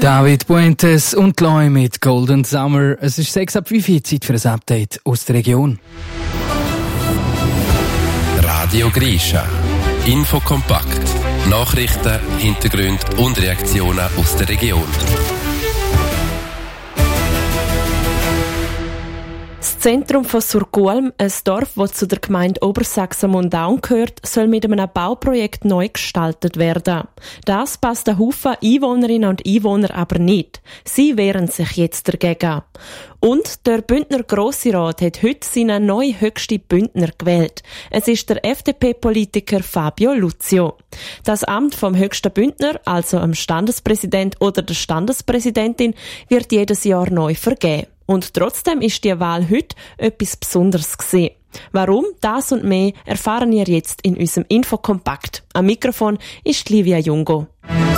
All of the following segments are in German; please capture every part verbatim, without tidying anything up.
David Puentes und Loi mit Golden Summer. Es ist sechs ab fünf, Zeit für ein Update aus der Region. Radio Grisha. Infokompakt. Nachrichten, Hintergründe und Reaktionen aus der Region. Das Zentrum von Surqualm, ein Dorf, das zu der Gemeinde Obersachsen-Mundaun gehört, soll mit einem Bauprojekt neu gestaltet werden. Das passt den Haufen Einwohnerinnen und Einwohner aber nicht. Sie wehren sich jetzt dagegen. Und der Bündner Grosse Rat hat heute seinen neuen höchsten Bündner gewählt. Es ist der F D P-Politiker Fabio Luzio. Das Amt vom höchsten Bündner, also dem Standespräsident oder der Standespräsidentin, wird jedes Jahr neu vergeben. Und trotzdem ist die Wahl heute etwas Besonderes gewesen. Warum? Das und mehr erfahren ihr jetzt in unserem Infokompakt. Am Mikrofon ist Livia Jungo.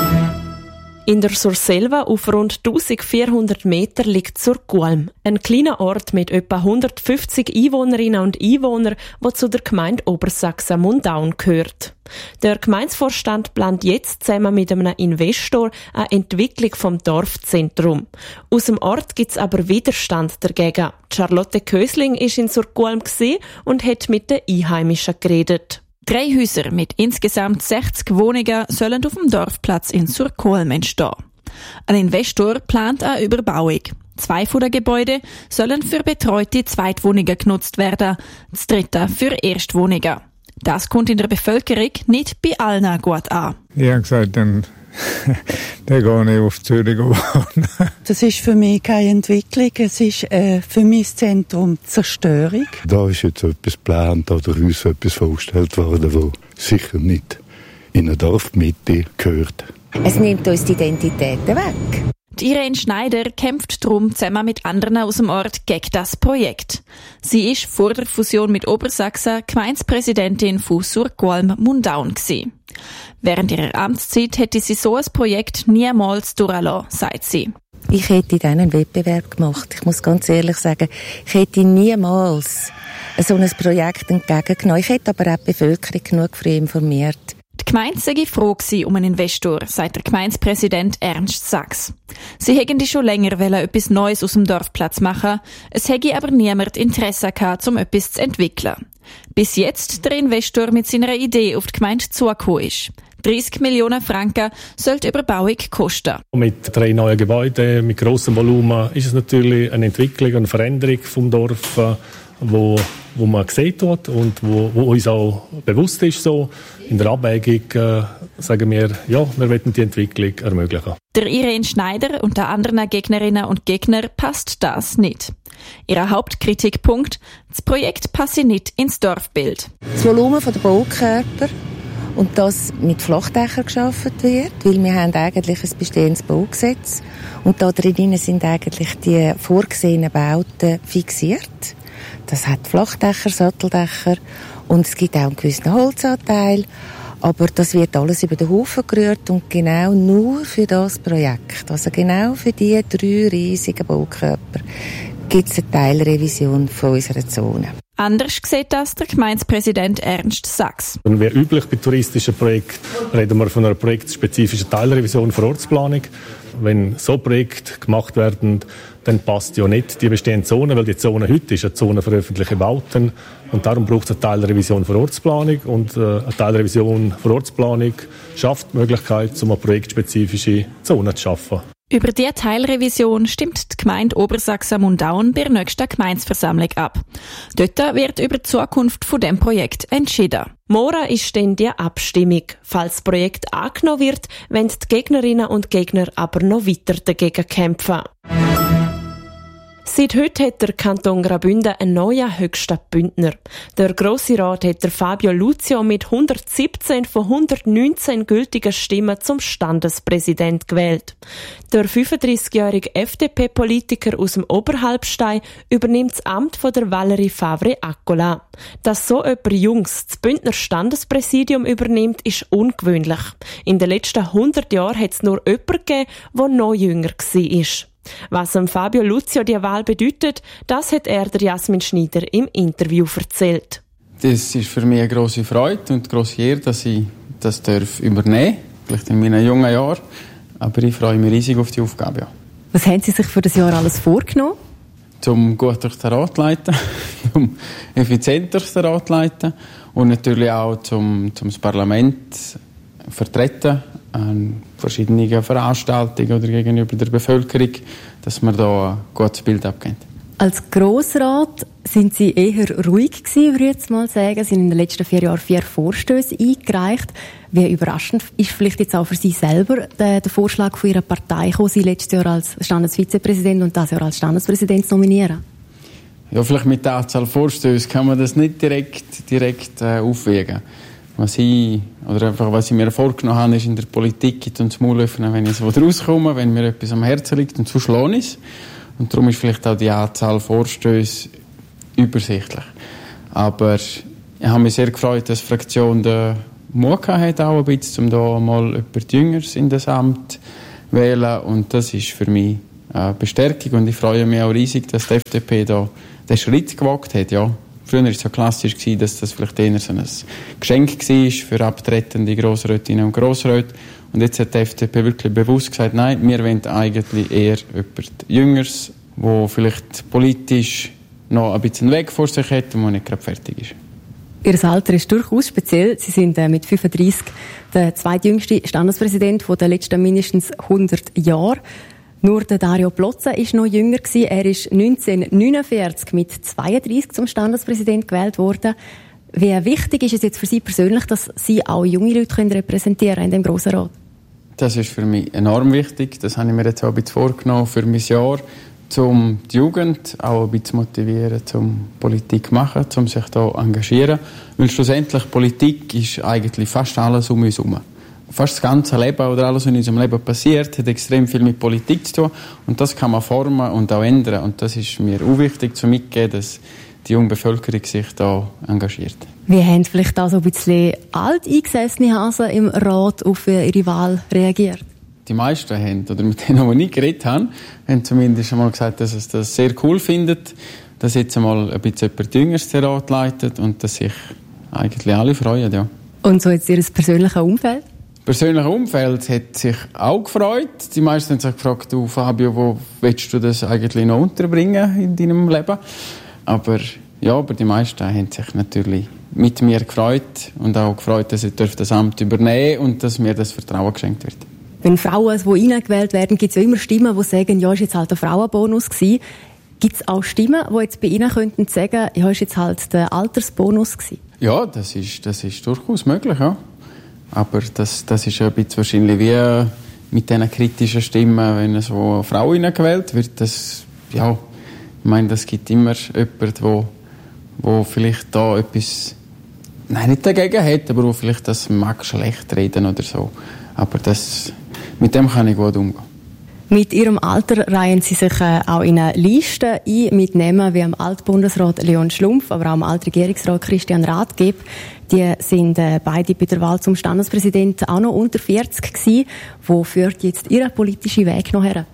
In der Surselva auf rund eintausendvierhundert Meter liegt Surqualm, ein kleiner Ort mit etwa hundertfünfzig Einwohnerinnen und Einwohnern, der zu der Gemeinde Obersachsen-Mundaun gehört. Der Gemeindevorstand plant jetzt zusammen mit einem Investor eine Entwicklung vom Dorfzentrum. Aus dem Ort gibt es aber Widerstand dagegen. Charlotte Kösling war in Surqualm und hat mit den Einheimischen geredet. Drei Häuser mit insgesamt sechzig Wohnungen sollen auf dem Dorfplatz in Surqualm entstehen. Ein Investor plant eine Überbauung. Zwei von den Gebäuden sollen für betreute Zweitwohnungen genutzt werden, das dritte für Erstwohnungen. Das kommt in der Bevölkerung nicht bei allen gut an. Ich habe gesagt, dann, dann gehe ich auf Zürich wohnen. Das ist für mich keine Entwicklung, es ist äh, für mein Zentrum Zerstörung. Da ist jetzt etwas geplant oder uns etwas vorgestellt worden, das sicher nicht in eine Dorfmitte gehört. Es nimmt uns die Identitäten weg. Die Irene Schneider kämpft darum zusammen mit anderen aus dem Ort gegen das Projekt. Sie ist vor der Fusion mit Obersachsen Gemeindepräsidentin von Surqualm-Mundaun gewesen. Während ihrer Amtszeit hätte sie so ein Projekt niemals durchlassen, sagt sie. Ich hätte dann einen Wettbewerb gemacht. Ich muss ganz ehrlich sagen, ich hätte niemals so ein Projekt entgegengenommen. Ich hätte aber auch die Bevölkerung genug früh informiert. Die Gemeinde sei froh gewesen um einen Investor, sagt der Gemeindepräsident Ernst Sachs. Sie hätten schon länger etwas Neues aus dem Dorfplatz machen, es hätte aber niemand Interesse gehabt, um etwas zu entwickeln. Bis jetzt der Investor mit seiner Idee auf die Gemeinde zugekommen ist. dreissig Millionen Franken soll die Überbauung kosten. Mit drei neuen Gebäuden, mit grossem Volumen, ist es natürlich eine Entwicklung, eine Veränderung vom Dorf, wo, wo man sieht wird und wo, wo uns auch bewusst ist. So. In der Abwägung äh, sagen wir, ja, wir wollen die Entwicklung ermöglichen. Der Irene Schneider und der anderen Gegnerinnen und Gegner passt das nicht. Ihr Hauptkritikpunkt, das Projekt passe nicht ins Dorfbild. Das Volumen der Baukörper und das mit Flachdächern geschaffen wird, weil wir haben eigentlich ein bestehendes Baugesetz und da drinnen sind eigentlich die vorgesehenen Bauten fixiert. Das hat Flachdächer, Satteldächer und es gibt auch einen gewissen Holzanteil, aber das wird alles über den Haufen gerührt und genau nur für das Projekt, also genau für die drei riesigen Baukörper, gibt es eine Teilrevision von unserer Zone. Anders sieht das der Gemeindepräsident Ernst Sachs. Wie üblich bei touristischen Projekten reden wir von einer projektspezifischen Teilrevision für Ortsplanung. Wenn so Projekte gemacht werden, dann passt ja nicht die bestehende Zone, weil die Zone heute ist eine Zone für öffentliche Bauten und darum braucht es eine Teilrevision für Ortsplanung und eine Teilrevision für Ortsplanung schafft die Möglichkeit, um eine projektspezifische Zone zu schaffen. Über diese Teilrevision stimmt die Gemeinde Obersachsen-Mundaun bei der nächsten Gemeindeversammlung ab. Dort wird über die Zukunft von dem Projekt entschieden. Morgen ist dann die Abstimmung. Falls das Projekt angenommen wird, wollen die Gegnerinnen und Gegner aber noch weiter dagegen kämpfen. Seit heute hat der Kanton Graubünden einen neuen höchsten Bündner. Der Grosse Rat hat der Fabio Luzio mit hundertsiebzehn von hundertneunzehn gültigen Stimmen zum Standespräsident gewählt. Der fünfunddreissigjährige F D P-Politiker aus dem Oberhalbstein übernimmt das Amt von der Valerie Favre-Accola. Dass so jemand Jungs das Bündner Standespräsidium übernimmt, ist ungewöhnlich. In den letzten hundert Jahren hat es nur jemanden gegeben, der noch jünger war. Was dem Fabio Luzio die Wahl bedeutet, das hat er der Jasmin Schneider im Interview erzählt. Das ist für mich eine grosse Freude und eine grosse Ehre, dass ich das darf übernehmen darf, vielleicht in meinen jungen Jahren. Aber ich freue mich riesig auf die Aufgabe, ja. Was haben Sie sich für das Jahr alles vorgenommen? Zum gut durch den Rat leiten, zum effizient durch den Rat leiten und natürlich auch zum, zum das Parlament vertreten an verschiedenen Veranstaltungen oder gegenüber der Bevölkerung, dass wir da ein gutes Bild abgeben. Als Grossrat sind Sie eher ruhig gewesen, würde ich jetzt mal sagen. Sie haben in den letzten vier Jahren vier Vorstöße eingereicht. Wie überraschend ist vielleicht jetzt auch für Sie selber der, der Vorschlag von Ihrer Partei gekommen, Sie letztes Jahr als Standesvizepräsident und das Jahr als Standespräsident zu nominieren? Ja, vielleicht mit der Anzahl Vorstöße kann man das nicht direkt, direkt äh, aufwägen. Was ich, oder einfach, was ich mir vorgenommen habe, ist in der Politik und das Maul öffnen, wenn ich rauskomme, wenn mir etwas am Herzen liegt und sonst lohnt es. Und darum ist vielleicht auch die Anzahl Vorstöße übersichtlich. Aber ich habe mich sehr gefreut, dass die Fraktion den Mut hat, auch ein bisschen, um da mal jemand Jüngeres in das Amt zu wählen. Und das ist für mich eine Bestärkung. Und ich freue mich auch riesig, dass die F D P da den Schritt gewagt hat. Ja. Früher war es so klassisch, dass das vielleicht eher so ein Geschenk war für abtretende Grossrätinnen und Grossräte. Und jetzt hat die F D P wirklich bewusst gesagt, nein, wir wollen eigentlich eher jemand Jüngeres, der vielleicht politisch noch ein bisschen Weg vor sich hat und der nicht gerade fertig ist. Ihr Alter ist durchaus speziell. Sie sind äh, mit fünfunddreissig der zweitjüngste Standespräsident von den letzten mindestens hundert Jahren. Nur der Dario Plozza war noch jünger gewesen. Er ist neunzehnhundertneunundvierzig mit zweiunddreissig zum Standespräsident gewählt worden. Wie wichtig ist es jetzt für Sie persönlich, dass Sie auch junge Leute können repräsentieren in dem Grossen Rat? Das ist für mich enorm wichtig. Das habe ich mir jetzt auch ein bisschen vorgenommen für mein Jahr, um die Jugend auch ein bisschen motivieren, um Politik zu machen, um sich da zu engagieren. Weil schlussendlich Politik ist eigentlich fast alles um uns herum. Fast das ganze Leben oder alles, was in unserem Leben passiert, hat extrem viel mit Politik zu tun. Und das kann man formen und auch ändern. Und das ist mir auch wichtig zu mitgeben, dass die junge Bevölkerung sich da engagiert. Wie haben vielleicht auch so ein bisschen alteingesessene Hasen im Rat auf ihre Wahl reagiert? Die meisten haben, oder mit denen, die ich geredet habe, haben zumindest einmal gesagt, dass sie das sehr cool finden, dass jetzt einmal ein bisschen jemand Jüngeres den Rat leitet und dass sich eigentlich alle freuen, ja. Und so jetzt Ihr persönliches Umfeld? Das persönliche Umfeld hat sich auch gefreut. Die meisten haben sich gefragt, du Fabio, wo willst du das eigentlich noch unterbringen in deinem Leben? Aber ja, aber die meisten haben sich natürlich mit mir gefreut und auch gefreut, dass ich das Amt übernehmen darf und dass mir das Vertrauen geschenkt wird. Wenn Frauen die reingewählt werden, gibt es ja immer Stimmen, die sagen, ja, ist jetzt halt ein Frauenbonus gewesen. Gibt es auch Stimmen, die jetzt bei Ihnen könnten sagen, ja, ist jetzt halt der Altersbonus gewesen? Ja, das ist, das ist durchaus möglich, ja. Aber das, das ist ein bisschen wahrscheinlich wie mit diesen kritischen Stimmen, wenn so eine Frau reingewählt wird. Das, ja, ich meine, das gibt immer jemanden, wo, wo vielleicht da etwas, nein, nicht dagegen hat, aber wo vielleicht das mag schlecht reden oder so. Aber das, mit dem kann ich gut umgehen. Mit Ihrem Alter reihen Sie sich äh, auch in eine Liste ein mit Namen wie am Altbundesrat Leon Schlumpf, aber auch am Altregierungsrat Christian Rathgeb. Die sind äh, beide bei der Wahl zum Standespräsidenten auch noch unter vierzig gewesen. Wo führt jetzt Ihr politischer Weg noch her?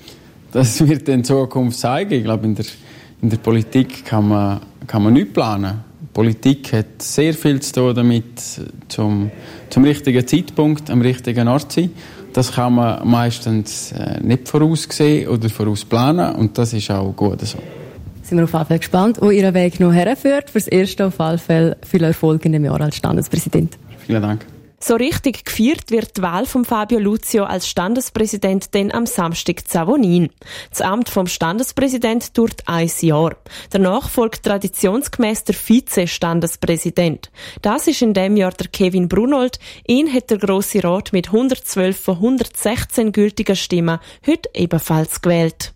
Das wird in Zukunft zeigen. Ich glaube, in der, in der Politik kann man, kann man nichts planen. Politik hat sehr viel zu tun damit, zum, zum richtigen Zeitpunkt am richtigen Ort zu sein. Das kann man meistens äh, nicht voraussehen oder vorausplanen und das ist auch gut so. Sind wir auf jeden Fall gespannt, wo Ihr Weg noch herführt. Fürs Erste auf jeden Fall viel Erfolg in dem Jahr als Standespräsident. Vielen Dank. So richtig gefeiert wird die Wahl von Fabio Luzio als Standespräsident dann am Samstag zu Avonin. Das Amt vom Standespräsident dauert ein Jahr. Danach folgt traditionsgemäß der Vize-Standespräsident. Das ist in dem Jahr der Kevin Brunold. Ihn hat der Grosse Rat mit hundertzwölf von hundertsechzehn gültigen Stimmen heute ebenfalls gewählt.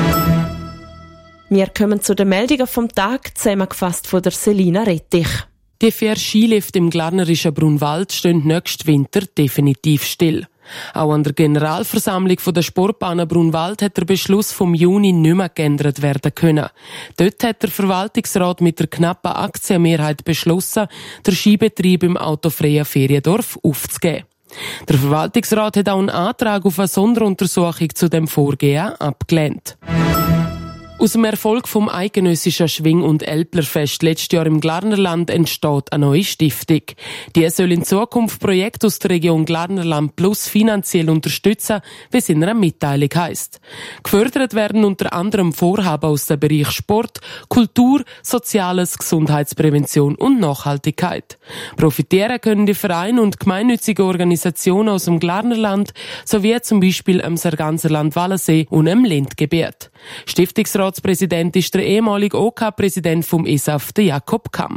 Wir kommen zu den Meldungen vom Tag, zusammengefasst von der Selina Rettich. Die vier Skilifte im glarnerischen Brunwald stehen nächsten Winter definitiv still. Auch an der Generalversammlung der Sportbahnen Brunwald hat der Beschluss vom Juni nicht mehr geändert werden können. Dort hat der Verwaltungsrat mit der knappen Aktienmehrheit beschlossen, den Skibetrieb im autofreien Feriendorf aufzugeben. Der Verwaltungsrat hat auch einen Antrag auf eine Sonderuntersuchung zu dem Vorgehen abgelehnt. Aus dem Erfolg vom eidgenössischen Schwing- und Älplerfest letztes Jahr im Glarnerland entsteht eine neue Stiftung. Die soll in Zukunft Projekte aus der Region Glarnerland Plus finanziell unterstützen, wie es in einer Mitteilung heisst. Gefördert werden unter anderem Vorhaben aus dem Bereich Sport, Kultur, Soziales, Gesundheitsprävention und Nachhaltigkeit. Profitieren können die Vereine und gemeinnützige Organisationen aus dem Glarnerland sowie zum Beispiel am Sarganserland Wallensee und im Lindgebiet. Stiftungsratspräsident ist der ehemalige O K-Präsident vom E S A F, der Jakob Kamm.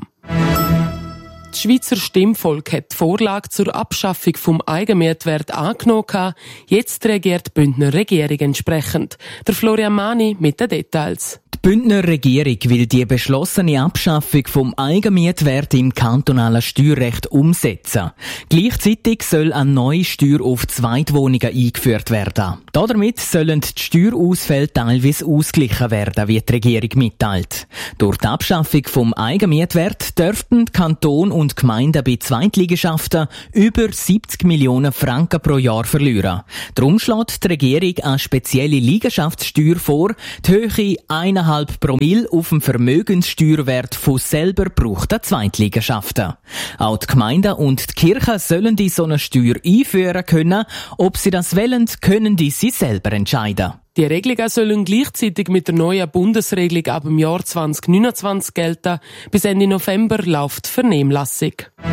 Das Schweizer Stimmvolk hat die Vorlage zur Abschaffung vom Eigenmehrwert angenommen. Jetzt reagiert die Bündner Regierung entsprechend. Der Florian Mani mit den Details. Die Bündner Regierung will die beschlossene Abschaffung vom Eigenmietwert im kantonalen Steuerrecht umsetzen. Gleichzeitig soll eine neue Steuer auf Zweitwohnungen eingeführt werden. Damit sollen die Steuerausfälle teilweise ausgeglichen werden, wie die Regierung mitteilt. Durch die Abschaffung vom Eigenmietwert dürften Kanton und Gemeinden bei Zweitliegenschaften über siebzig Millionen Franken pro Jahr verlieren. Darum schlägt die Regierung eine spezielle Liegenschaftssteuer vor, die Höhe eineinhalb Promille auf dem Vermögenssteuerwert von selber gebrauchten Zweitliegenschaften. Auch die Gemeinden und die Kirchen sollen die so eine Steuer einführen können. Ob sie das wollen, können die sie selber entscheiden. Die Regelungen sollen gleichzeitig mit der neuen Bundesregelung ab dem Jahr zwanzig neunundzwanzig gelten. Bis Ende November läuft die Vernehmlassung.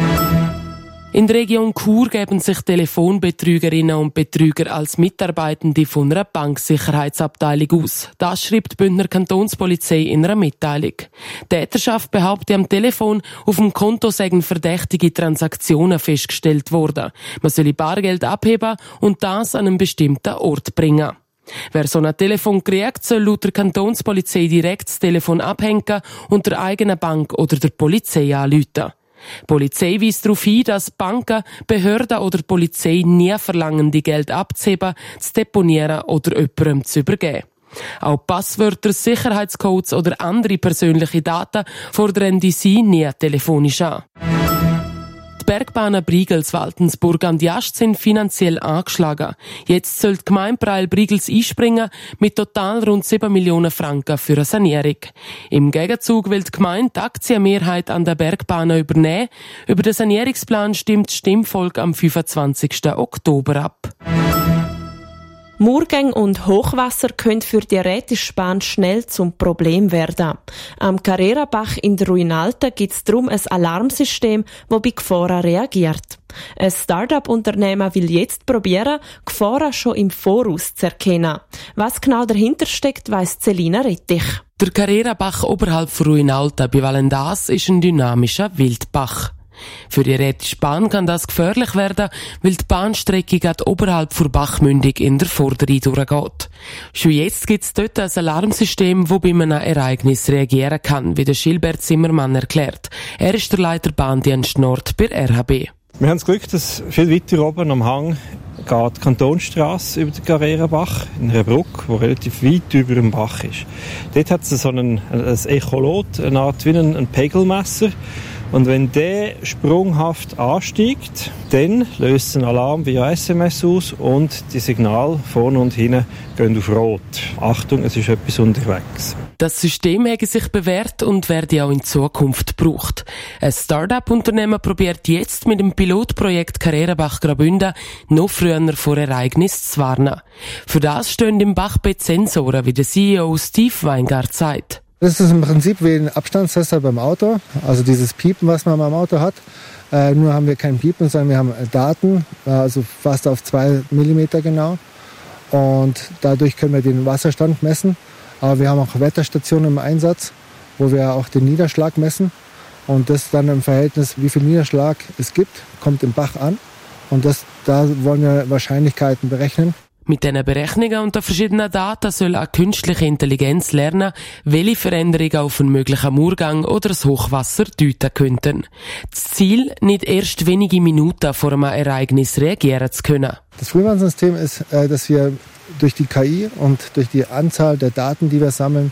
In der Region Chur geben sich Telefonbetrügerinnen und Betrüger als Mitarbeitende von einer Banksicherheitsabteilung aus. Das schreibt die Bündner Kantonspolizei in einer Mitteilung. Die Täterschaft behauptet am Telefon, auf dem Konto seien verdächtige Transaktionen festgestellt worden. Man solle Bargeld abheben und das an einen bestimmten Ort bringen. Wer so ein Telefon kriegt, soll laut der Kantonspolizei direkt das Telefon abhängen und der eigenen Bank oder der Polizei anrufen. Die Polizei weist darauf hin, dass Banken, Behörden oder Polizei nie verlangen, die Geld abzuheben, zu deponieren oder jemandem zu übergeben. Auch Passwörter, Sicherheitscodes oder andere persönliche Daten fordern die sie nie telefonisch an. Die Bergbahnen Briegels, Waltensburg und Jast sind finanziell angeschlagen. Jetzt soll die Gemeinde Breil-Briegels einspringen mit total rund sieben Millionen Franken für eine Sanierung. Im Gegenzug will die Gemeinde die Aktienmehrheit an der Bergbahnen übernehmen. Über den Sanierungsplan stimmt das Stimmvolk am fünfundzwanzigsten Oktober ab. Murgänge und Hochwasser können für die Rätische Bahn schnell zum Problem werden. Am Carrera-Bach in der Ruinalta gibt es darum ein Alarmsystem, das bei Gefahren reagiert. Ein Start-up-Unternehmen will jetzt probieren, Gefahren schon im Voraus zu erkennen. Was genau dahinter steckt, weiss Celina Rettich. Der Carrera-Bach oberhalb von Ruinalta bei Valendas ist ein dynamischer Wildbach. Für die Rätische Bahn kann das gefährlich werden, weil die Bahnstrecke gerade oberhalb der Bachmündung in der Vorderrhein durchgeht. Schon jetzt gibt es dort ein Alarmsystem, das bei einem Ereignis reagieren kann, wie der Gilbert Zimmermann erklärt. Er ist der Leiter Bahndienst Nord bei R H B. Wir haben das Glück, dass viel weiter oben am Hang geht die Kantonstrasse über den Carrera-Bach in einer Brücke, die relativ weit über dem Bach ist. Dort hat es so einen, ein Echolot, eine Art wie ein, ein Pegelmesser. Und wenn der sprunghaft ansteigt, dann löst ein Alarm via S M S aus und die Signale vorne und hinten gehen auf Rot. Achtung, es ist etwas unterwegs. Das System hat sich bewährt und werde auch in Zukunft gebraucht. Ein Start-up-Unternehmen probiert jetzt mit dem Pilotprojekt Carrera-Bach Graubünden noch früher vor Ereignissen zu warnen. Für das stehen im Bachbett Sensoren, wie der C E O Steve Weingart sagt. Das ist im Prinzip wie ein Abstandstester beim Auto, also dieses Piepen, was man beim Auto hat. Äh, nur haben wir kein Piepen, sondern wir haben Daten, also fast auf zwei Millimeter genau. Und dadurch können wir den Wasserstand messen. Aber wir haben auch Wetterstationen im Einsatz, wo wir auch den Niederschlag messen. Und das dann im Verhältnis, wie viel Niederschlag es gibt, kommt im Bach an. Und das, da wollen wir Wahrscheinlichkeiten berechnen. Mit diesen Berechnungen und den verschiedenen Daten soll eine künstliche Intelligenz lernen, welche Veränderungen auf einen möglichen Murgang oder das Hochwasser deuten könnten. Das Ziel, nicht erst wenige Minuten vor einem Ereignis reagieren zu können. Das Frühwarnsystem ist, dass wir durch die K I und durch die Anzahl der Daten, die wir sammeln,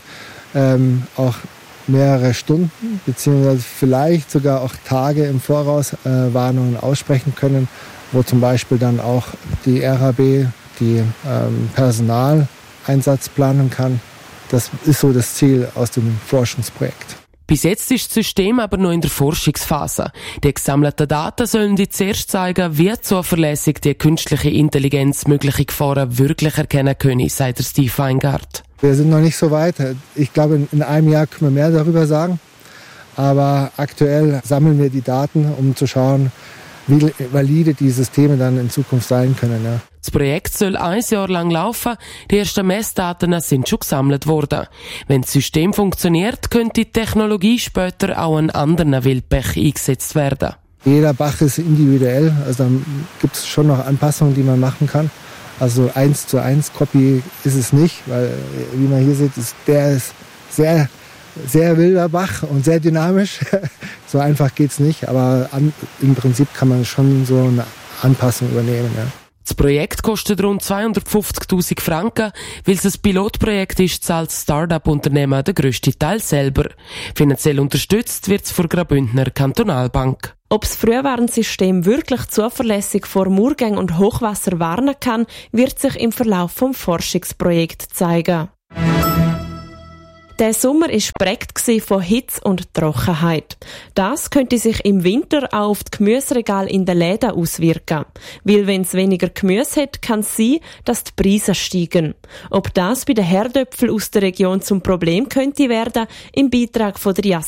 auch mehrere Stunden beziehungsweise vielleicht sogar auch Tage im Voraus Warnungen aussprechen können, wo zum Beispiel dann auch die R H B die ähm, Personaleinsatz planen kann, Das ist so das Ziel aus dem Forschungsprojekt. Bis jetzt ist das System aber noch in der Forschungsphase. Die gesammelten Daten sollen die zuerst zeigen, wie zuverlässig die künstliche Intelligenz mögliche Gefahren wirklich erkennen können, sagt der Steve Weingart. Wir sind noch nicht so weit. Ich glaube, in einem Jahr können wir mehr darüber sagen. Aber aktuell sammeln wir die Daten, um zu schauen, wie valide die Systeme dann in Zukunft sein können. Ja. Das Projekt soll ein Jahr lang laufen. Die ersten Messdaten sind schon gesammelt worden. Wenn das System funktioniert, könnte die Technologie später auch an anderen Wildbächen eingesetzt werden. Jeder Bach ist individuell, also da gibt es schon noch Anpassungen, die man machen kann. Also eins zu eins Copy ist es nicht, weil, wie man hier sieht, ist, der ist sehr, sehr wilder Bach und sehr dynamisch. So einfach geht's nicht, aber an, im Prinzip kann man schon so eine Anpassung übernehmen. Ja. Das Projekt kostet rund zweihundertfünfzigtausend Franken. Weil es ein Pilotprojekt ist, zahlt das Start-up-Unternehmen den grössten Teil selber. Finanziell unterstützt wird es von der Graubündner Kantonalbank. Ob das Frühwarnsystem wirklich zuverlässig vor Murgängen und Hochwasser warnen kann, wird sich im Verlauf des Forschungsprojekts zeigen. Der Sommer war geprägt von Hitze und Trockenheit. Das könnte sich im Winter auch auf die Gemüseregale in den Läden auswirken. Weil wenn es weniger Gemüse hat, kann es sein, dass die Preise steigen. Ob das bei den Herdöpfeln aus der Region zum Problem könnte werden, im Beitrag von der Jasmin